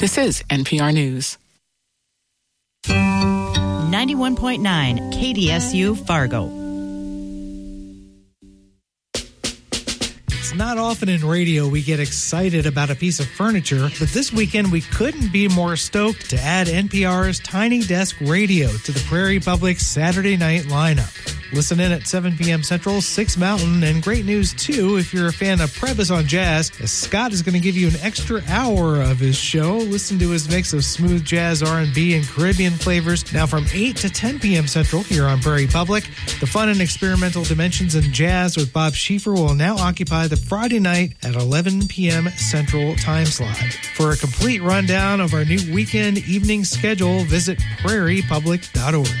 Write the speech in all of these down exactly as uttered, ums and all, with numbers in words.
This is N P R News. ninety-one point nine K D S U Fargo. It's not often in radio we get excited about a piece of furniture, but this weekend we couldn't be more stoked to add N P R's Tiny Desk Radio to the Prairie Public Saturday night lineup. Listen in at seven p.m. Central, six Mountain, and great news, too, if you're a fan of Prebus on Jazz, as Scott is going to give you an extra hour of his show. Listen to his mix of smooth jazz, R and B, and Caribbean flavors, now from eight to ten p.m. Central here on Prairie Public. The fun and experimental dimensions in jazz with Bob Schieffer will now occupy the Friday night at eleven p.m. Central time slot. For a complete rundown of our new weekend evening schedule, visit prairie public dot org.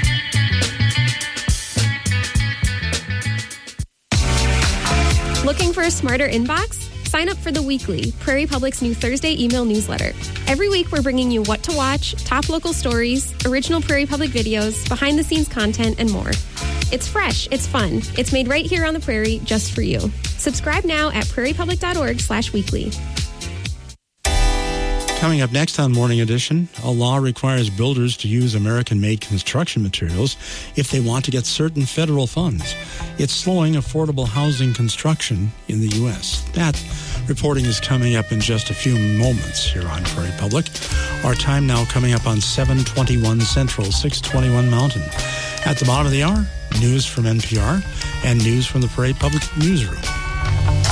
Looking for a smarter inbox? Sign up for The Weekly, Prairie Public's new Thursday email newsletter. Every week, we're bringing you what to watch, top local stories, original Prairie Public videos, behind-the-scenes content, and more. It's fresh, it's fun, it's made right here on the Prairie just for you. Subscribe now at prairie public dot org slash weekly. Coming up next on Morning Edition, a law requires builders to use American-made construction materials if they want to get certain federal funds. It's slowing affordable housing construction in the U S. That reporting is coming up in just a few moments here on Prairie Public. Our time now coming up on seven twenty-one Central, six twenty-one Mountain. At the bottom of the hour, news from N P R and news from the Prairie Public Newsroom.